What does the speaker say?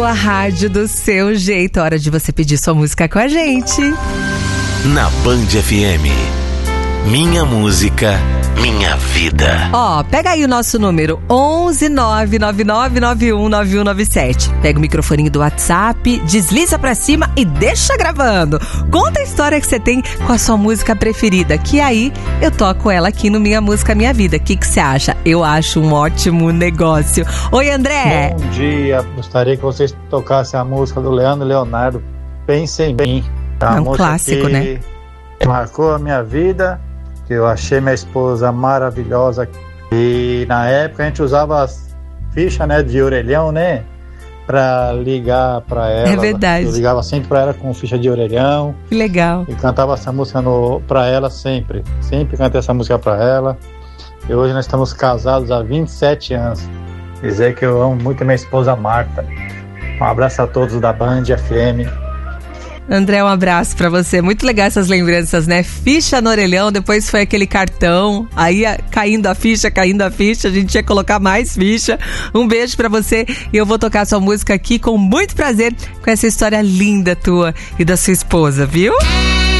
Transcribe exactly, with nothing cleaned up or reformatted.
A rádio do seu jeito, hora de você pedir sua música com a gente. Na Band F M, minha música, minha vida. Ó, pega aí o nosso número onze nove nove nove nove um nove um nove sete. Pega o microfoninho do WhatsApp, desliza pra cima e deixa gravando. Conta a história que você tem com a sua música preferida, que aí eu toco ela aqui no Minha Música Minha Vida. O que que você acha? Eu acho um ótimo negócio. Oi, André. Bom dia. Gostaria que vocês tocassem a música do Leandro e Leonardo, Pense em Mim. É um clássico, que né? Marcou a minha vida, que eu achei minha esposa maravilhosa. E na época a gente usava as fichas, né, de orelhão, né, pra ligar pra ela. É verdade. Eu ligava sempre pra ela com ficha de orelhão. Que legal. E cantava essa música no, pra ela sempre. Sempre cantei essa música pra ela. E hoje nós estamos casados há vinte e sete anos. Dizer que eu amo muito a minha esposa Marta. Um abraço a todos da Band F M. André, um abraço pra você. Muito legal essas lembranças, né? Ficha no orelhão, depois foi aquele cartão, aí caindo a ficha, caindo a ficha, a gente ia colocar mais ficha. Um beijo pra você e eu vou tocar sua música aqui com muito prazer, com essa história linda tua e da sua esposa, viu?